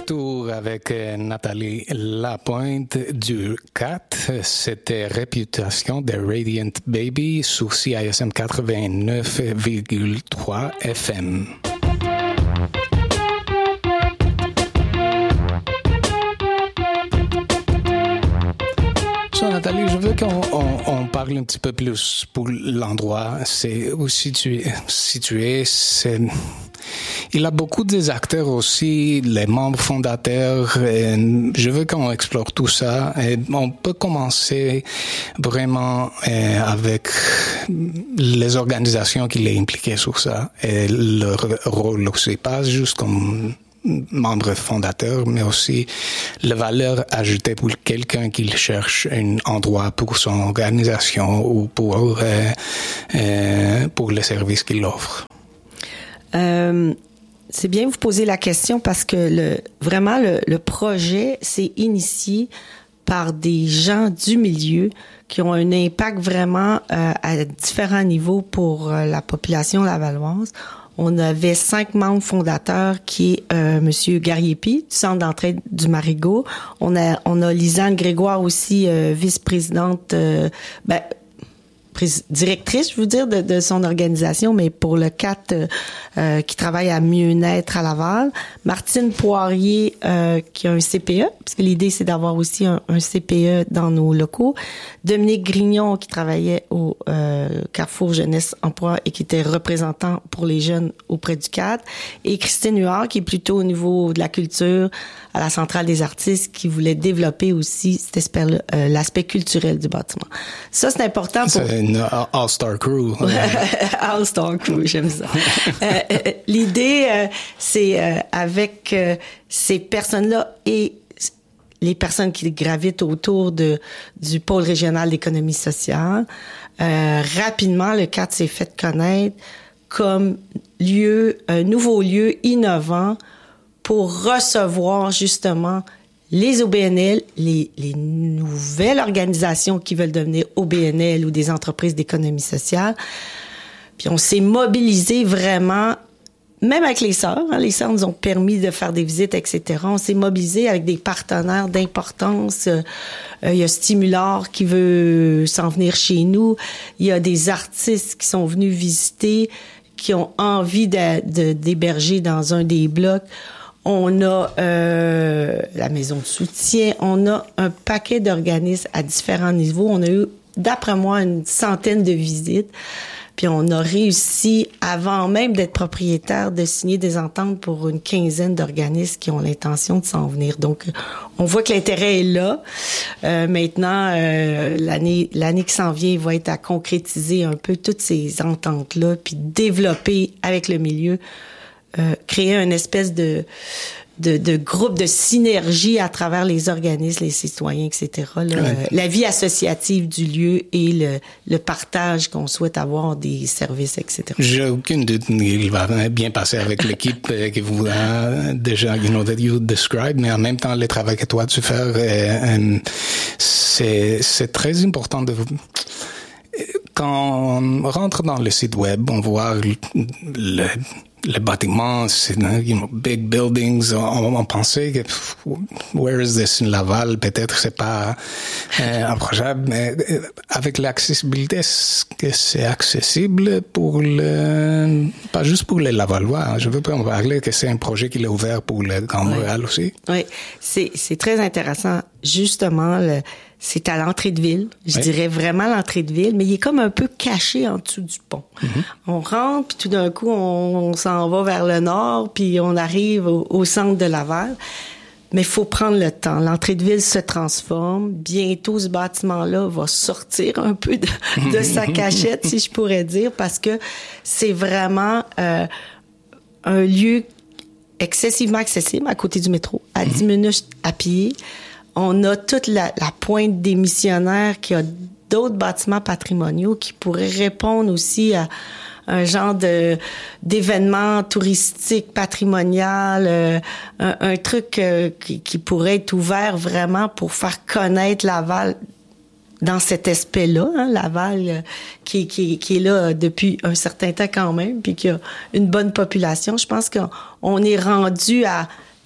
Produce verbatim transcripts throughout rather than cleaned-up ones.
retour avec Nathalie Lapointe du C A T. C'était Réputation de Radiant Baby sur C I S M quatre-vingt-neuf virgule trois F M. So, Nathalie, je veux qu'on on, on parle un petit peu plus pour l'endroit. C'est où situé. situé c'est... Il a beaucoup des acteurs aussi, les membres fondateurs. Et je veux qu'on explore tout ça. Et on peut commencer vraiment euh, avec les organisations qui sont impliquées sur ça et leur rôle aussi, pas juste comme membre fondateur, mais aussi la valeur ajoutée pour quelqu'un qui cherche un endroit pour son organisation ou pour euh, euh, pour les services qu'il offre. Euh, c'est bien que vous posez la question parce que le, vraiment le, le projet s'est initié par des gens du milieu qui ont un impact vraiment euh, à différents niveaux pour euh, la population lavalloise. On avait cinq membres fondateurs qui est euh, Monsieur Gariepi du Centre d'entraide du Marigot. On a on a Lisanne Grégoire aussi, euh, vice-présidente, euh, ben, directrice, je veux dire, de, de son organisation, mais pour le C A T, euh, euh, qui travaille à Mieux-être à Laval. Martine Poirier, euh, qui a un C P E, parce que l'idée, c'est d'avoir aussi un, un C P E dans nos locaux. Dominique Grignon, qui travaillait au euh, Carrefour Jeunesse Emploi et qui était représentant pour les jeunes auprès du C A T. Et Christine Huard, qui est plutôt au niveau de la culture, à la Centrale des artistes, qui voulait développer aussi cet aspect, euh, l'aspect culturel du bâtiment. Ça, c'est important pour... C'est une all-star crew. All-star crew, j'aime ça. euh, l'idée, euh, c'est euh, avec euh, ces personnes-là et les personnes qui gravitent autour de du pôle régional d'économie sociale, euh, rapidement, le C A T s'est fait connaître comme lieu, un nouveau lieu innovant pour recevoir justement les O B N L, les, les nouvelles organisations qui veulent devenir O B N L ou des entreprises d'économie sociale. Puis on s'est mobilisé vraiment, même avec les sœurs, hein, les sœurs nous ont permis de faire des visites, et cetera. On s'est mobilisé avec des partenaires d'importance. Euh, il y a Stimular qui veut s'en venir chez nous. Il y a des artistes qui sont venus visiter, qui ont envie de, de, d'héberger dans un des blocs. On a euh, la maison de soutien, on a un paquet d'organismes à différents niveaux. On a eu, d'après moi, une centaine de visites. Puis on a réussi, avant même d'être propriétaire, de signer des ententes pour une quinzaine d'organismes qui ont l'intention de s'en venir. Donc, on voit que l'intérêt est là. Euh, maintenant, euh, l'année, l'année qui s'en vient va être à concrétiser un peu toutes ces ententes-là, puis développer avec le milieu, Euh, créer une espèce de, de de groupe de synergie à travers les organismes, les citoyens, et cetera. Là, ouais. euh, la vie associative du lieu et le, le partage qu'on souhaite avoir des services, et cetera. J'ai aucune doute qu'il va bien passer avec l'équipe que vous a déjà, you know, that you described, mais en même temps, le travail que toi tu fais, euh, euh, c'est c'est très important de vous. Quand on rentre dans le site web, on voit le, le les bâtiments, c'est, you know, big buildings. On, on pensait que, where is this in Laval? Peut-être c'est pas euh, approchable, mais avec l'accessibilité, est-ce que c'est accessible pour le, pas juste pour les Lavallois. Je veux pas en parler que c'est un projet qui est ouvert pour le Grand Montréal oui. aussi. Oui, c'est, c'est très intéressant. Justement, le, c'est à l'entrée de ville. Je oui. dirais vraiment l'entrée de ville, mais il est comme un peu caché en dessous du pont. Mm-hmm. On rentre, puis tout d'un coup, on, on s'en va vers le nord, puis on arrive au, au centre de Laval. Mais il faut prendre le temps. L'entrée de ville se transforme. Bientôt, ce bâtiment-là va sortir un peu de, de sa cachette, si je pourrais dire, parce que c'est vraiment euh, un lieu excessivement accessible à côté du métro, à dix minutes à pied. On a toute la, la pointe des missionnaires qui a d'autres bâtiments patrimoniaux qui pourraient répondre aussi à un genre de d'événement touristique patrimonial, euh, un, un truc euh, qui, qui pourrait être ouvert vraiment pour faire connaître Laval dans cet aspect-là, hein, Laval euh, qui, qui, qui est là depuis un certain temps quand même, puis qui a une bonne population. Je pense qu'on on est rendu à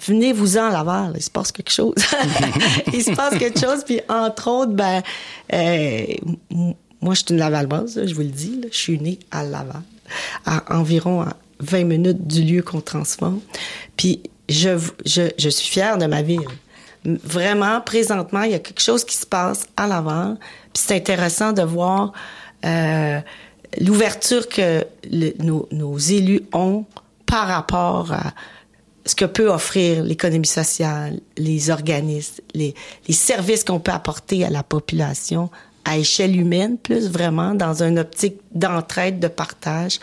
venez-vous-en à Laval, il se passe quelque chose. il se passe quelque chose, puis entre autres, ben, euh, moi, je suis une Lavalloise, je vous le dis, là, je suis née à Laval, à environ à vingt minutes du lieu qu'on transforme. Puis je, je, je suis fière de ma ville. Vraiment, présentement, il y a quelque chose qui se passe à Laval, puis c'est intéressant de voir euh, l'ouverture que le, nos, nos élus ont par rapport à ce que peut offrir l'économie sociale, les organismes, les, les services qu'on peut apporter à la population à échelle humaine, plus vraiment, dans une optique d'entraide, de partage.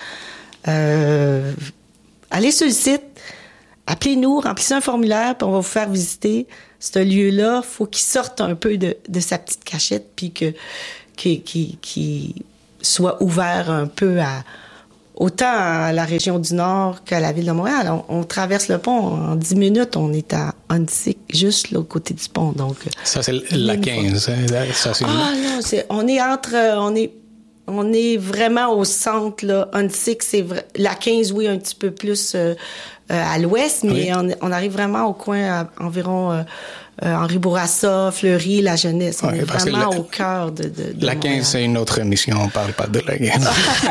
Euh, allez sur le site, appelez-nous, remplissez un formulaire, puis on va vous faire visiter ce lieu-là. Faut qu'il sorte un peu de, de sa petite cachette, puis que qu'il, qu'il, qu'il soit ouvert un peu à autant à la région du Nord qu'à la ville de Montréal. On, on traverse le pont en dix minutes, on est à Huntsic, juste l'autre côté du pont. Donc ça c'est la quinze. Hein? Ça, c'est ah une... non, c'est, on est entre, on est, on est vraiment au centre là. Huntsic, c'est vrai, la quinze, oui, un petit peu plus euh, euh, à l'ouest, mais oui. on, on arrive vraiment au coin à environ. Euh, Euh, Henri Bourassa, Fleury, la jeunesse. On ouais, est vraiment la, au cœur de, de, de la quinze, Montréal. C'est une autre émission, on parle pas de la quinze.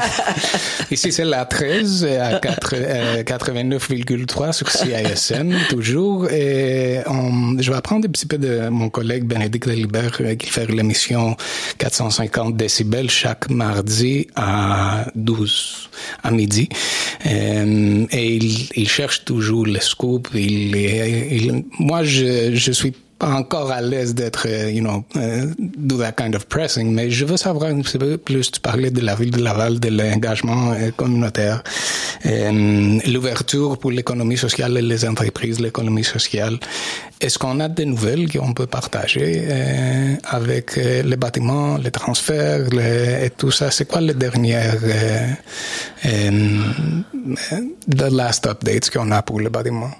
Ici, c'est la treize, à quatre-vingt-neuf virgule trois sur C I S M, toujours. Et on, je vais apprendre un petit peu de mon collègue Bénédicte Delibert, qui fait l'émission quatre cent cinquante décibels chaque mardi à douze, à midi. Et, et il, il cherche toujours le scoop. Il, il, moi, je, je suis pas encore à l'aise d'être, uh, you know, uh, do that kind of pressing, mais je veux savoir un petit peu plus. Tu parlais de la ville de Laval, de l'engagement uh, communautaire, um, l'ouverture pour l'économie sociale et les entreprises, l'économie sociale. Est-ce qu'on a des nouvelles qu'on peut partager uh, avec uh, les bâtiments, les transferts les, et tout ça? C'est quoi les dernières, uh, um, the last updates qu'on a pour les bâtiments?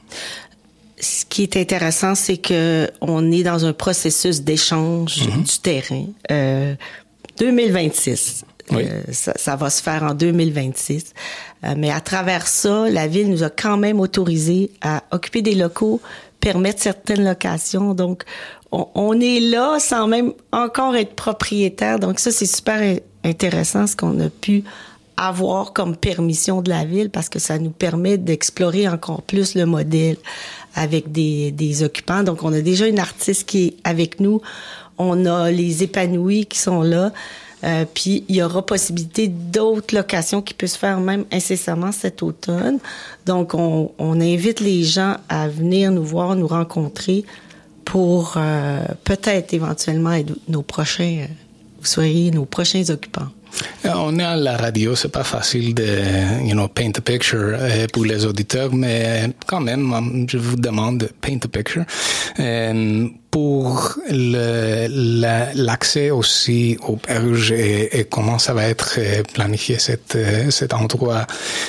Ce qui est intéressant, c'est que on est dans un processus d'échange mm-hmm. du terrain. Euh, deux mille vingt-six, oui. euh, ça, ça va se faire en deux mille vingt-six. Euh, mais à travers ça, la ville nous a quand même autorisé à occuper des locaux, permettre certaines locations. Donc, on, on est là sans même encore être propriétaire. Donc ça, c'est super intéressant ce qu'on a pu avoir comme permission de la ville parce que ça nous permet d'explorer encore plus le modèle avec des, des occupants. Donc, on a déjà une artiste qui est avec nous. On a les épanouis qui sont là. Euh, puis, il y aura possibilité d'autres locations qui peuvent se faire même incessamment cet automne. Donc, on, on invite les gens à venir nous voir, nous rencontrer pour euh, peut-être éventuellement être nos prochains, vous soyez nos prochains occupants. On est à la radio, c'est pas facile de, you know, paint a picture euh, pour les auditeurs, mais quand même, je vous demande paint a picture. Euh, pour le, la, l'accès aussi aux berges et, et comment ça va être planifié cet, cet endroit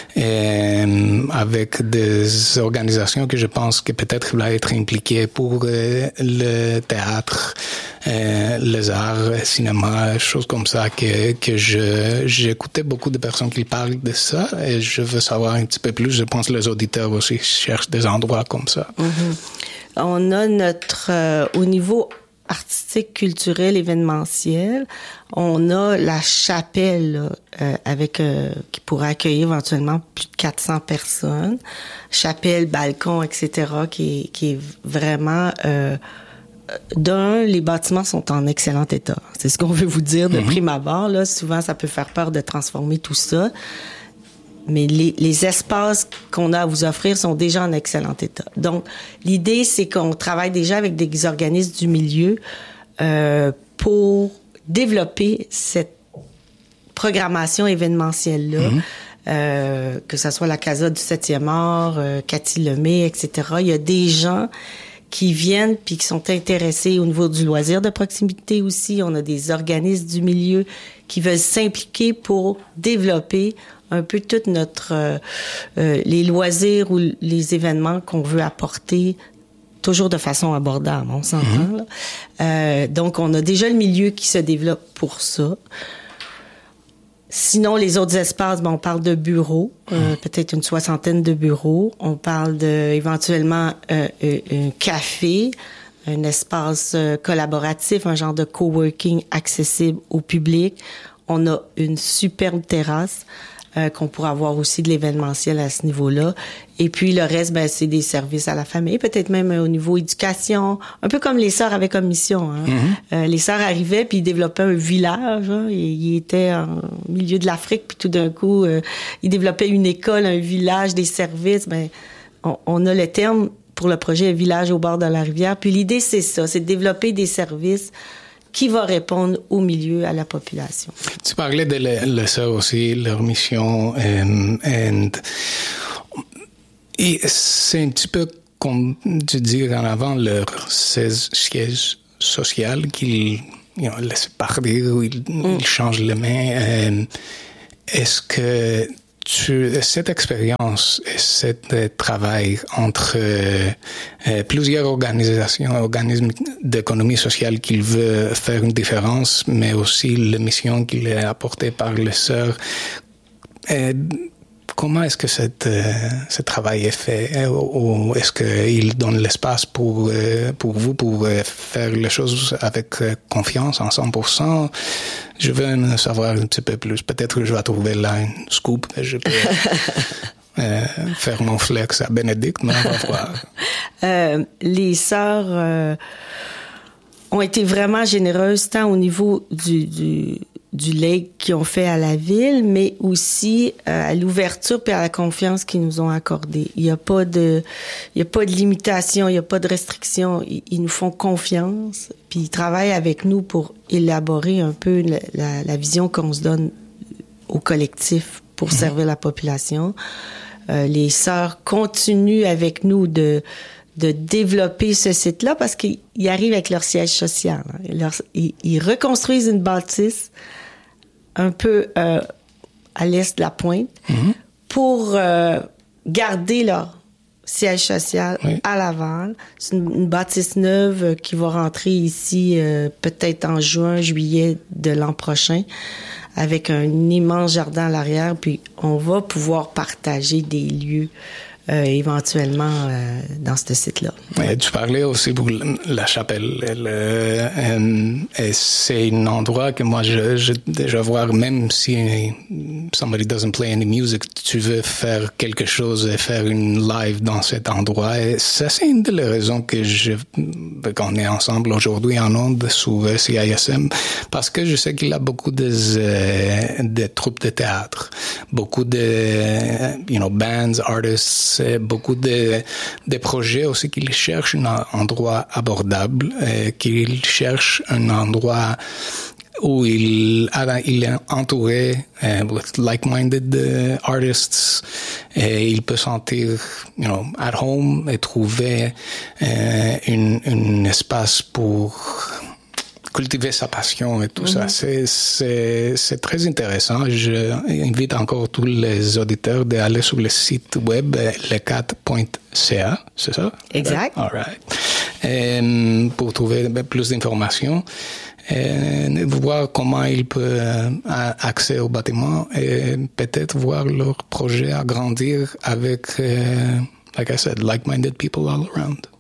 euh, avec des organisations que je pense que peut-être va être impliquées pour euh, le théâtre, euh, les arts, cinéma, choses comme ça que, que je, j'écoutais beaucoup de personnes qui parlent de ça et je veux savoir un petit peu plus. Je pense que les auditeurs aussi cherchent des endroits comme ça. Mm-hmm. On a notre, euh, au niveau artistique, culturel, événementiel, on a la chapelle là, euh, avec euh, qui pourrait accueillir éventuellement plus de quatre cents personnes. Chapelle, balcon, et cetera, qui est, qui est vraiment... Euh, d'un, les bâtiments sont en excellent état. C'est ce qu'on veut vous dire de mm-hmm. prime abord. Là. Souvent, ça peut faire peur de transformer tout ça. Mais les, les espaces qu'on a à vous offrir sont déjà en excellent état. Donc, l'idée, c'est qu'on travaille déjà avec des organismes du milieu euh, pour développer cette programmation événementielle-là, mmh. euh, que ce soit la Casa du septième art, euh, Cathy Lemay, et cetera. Il y a des gens qui viennent puis qui sont intéressés au niveau du loisir de proximité aussi. On a des organismes du milieu qui veulent s'impliquer pour développer un peu tout notre euh, euh, les loisirs ou les événements qu'on veut apporter toujours de façon abordable, on s'entend mm-hmm. là. Euh, donc on a déjà le milieu qui se développe pour ça. Sinon, les autres espaces, ben, on parle de bureaux, euh, peut-être une soixantaine de bureaux. On parle de éventuellement euh, un café, un espace euh, collaboratif, un genre de coworking accessible au public. On a une superbe terrasse euh, qu'on pourra avoir aussi de l'événementiel à ce niveau-là. Et puis le reste, ben c'est des services à la famille, peut-être même au niveau éducation, un peu comme les sœurs avaient comme mission. Hein. Mm-hmm. Euh, les sœurs arrivaient puis ils développaient un village. Hein, et ils étaient en milieu de l'Afrique puis tout d'un coup, euh, ils développaient une école, un village, des services. Ben on, on a le terme pour le projet Village au bord de la rivière. Puis l'idée c'est ça, c'est de développer des services qui va répondre au milieu, à la population. Tu parlais de les sœurs aussi, leur mission, and, and, et c'est un petit peu, comme tu dis en avant, leur siège social qu'ils you know, laissent partir, ou ils, mm. ils changent les mains. Euh, est-ce que tu, cette expérience et ce travail entre euh, plusieurs organisations, organismes d'économie sociale qui veulent faire une différence, mais aussi la mission qui est apportée par les sœurs, euh, comment est-ce que cette, euh, ce travail est fait? Ou est-ce qu'il donne l'espace pour, euh, pour vous pour euh, faire les choses avec euh, confiance en cent pour cent? Je veux en savoir un petit peu plus. Peut-être que je vais trouver là une scoop. Je peux euh, faire mon flex à Bénédicte, mais on va voir. Euh, les sœurs euh, ont été vraiment généreuses, tant au niveau du... du du lake qu'ils ont fait à la ville, mais aussi euh, à l'ouverture et à la confiance qu'ils nous ont accordée. Il n'y a pas de, il y a pas de limitation, il n'y a pas de restriction. Ils, ils nous font confiance, puis ils travaillent avec nous pour élaborer un peu la, la, la vision qu'on se donne au collectif pour mmh. servir la population. Euh, les sœurs continuent avec nous de de développer ce site-là parce qu'ils arrivent avec leur siège social. Hein. Leur, ils, ils reconstruisent une bâtisse un peu euh, à l'est de la Pointe mm-hmm. pour euh, garder leur siège social oui. à Laval. C'est une, une bâtisse neuve qui va rentrer ici euh, peut-être en juin, juillet de l'an prochain avec un immense jardin à l'arrière. Puis on va pouvoir partager des lieux Euh, éventuellement euh, dans ce site-là. Ouais, tu parlais aussi pour la chapelle. Le, euh, et c'est un endroit que moi, je, je déjà voir, même si somebody doesn't play any music, tu veux faire quelque chose et faire une live dans cet endroit. Et ça, c'est une des raisons que je, qu'on est ensemble aujourd'hui en ondes sous C I S M, parce que je sais qu'il y a beaucoup de, euh, de troupes de théâtre, beaucoup de, you know, bands, artists, c'est beaucoup de, de projets aussi qu'ils cherchent un endroit abordable, et qu'ils cherchent un endroit où il, il est entouré uh, with like-minded uh, artists, et il peut sentir, you know, at home et trouver uh, une, un espace pour cultiver sa passion et tout mm-hmm. ça. C'est, c'est, c'est très intéressant. Je invite encore tous les auditeurs d'aller sur le site web le quatre point c a, c'est ça? Exact. All right. Et pour trouver plus d'informations, et voir comment ils peuvent avoir accès au bâtiment et peut-être voir leur projet agrandir avec, uh, like I said, like-minded people all around.